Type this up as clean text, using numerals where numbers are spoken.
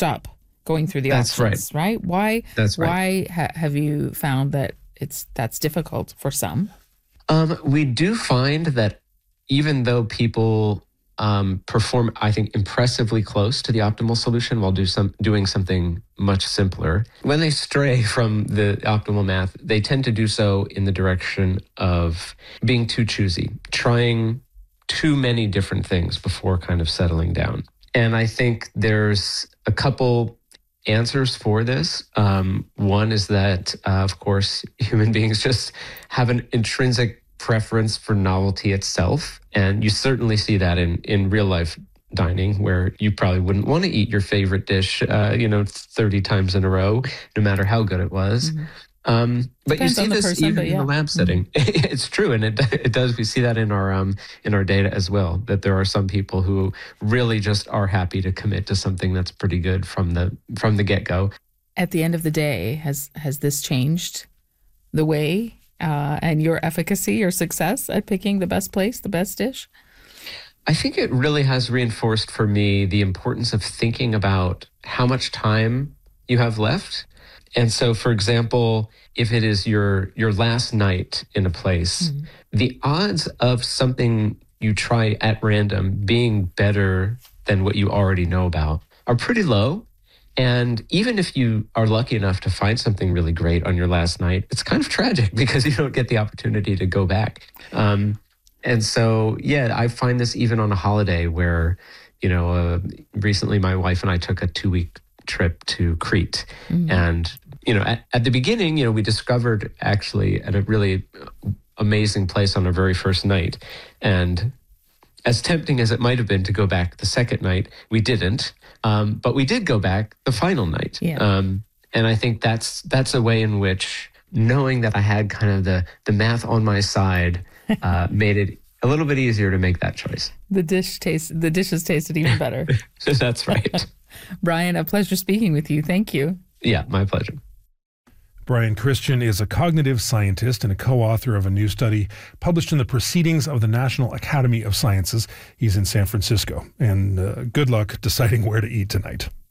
stop going through the That's options, right? Why? That's right. Why have you found that that's difficult for some? We do find that even though people perform, I think, impressively close to the optimal solution while doing something much simpler, when they stray from the optimal math, they tend to do so in the direction of being too choosy, trying too many different things before kind of settling down. And I think there's a couple answers for this. One is that, of course, human beings just have an intrinsic preference for novelty itself. And you certainly see that in real life dining, where you probably wouldn't want to eat your favorite dish, 30 times in a row, no matter how good it was. Mm-hmm. But you see this even in the lab setting. Mm-hmm. It's true, and it does. We see that in our data as well. That there are some people who really just are happy to commit to something that's pretty good from the get-go. At the end of the day, has this changed the way and your efficacy or success at picking the best place, the best dish? I think it really has reinforced for me the importance of thinking about how much time you have left. And so, for example, if it is your last night in a place, mm-hmm. the odds of something you try at random being better than what you already know about are pretty low. And even if you are lucky enough to find something really great on your last night, it's kind of tragic because you don't get the opportunity to go back. And so, yeah, I find this even on a holiday where, recently my wife and I took a 2-week trip to Crete. Mm-hmm. And, at the beginning, we discovered actually at a really amazing place on our very first night. And as tempting as it might have been to go back the second night, we didn't. But we did go back the final night. Yeah. And I think that's a way in which knowing that I had kind of the math on my side made it a little bit easier to make that choice. The dishes tasted even better. That's right. Brian, a pleasure speaking with you. Thank you. Yeah, my pleasure. Brian Christian is a cognitive scientist and a co-author of a new study published in the Proceedings of the National Academy of Sciences. He's in San Francisco. And good luck deciding where to eat tonight.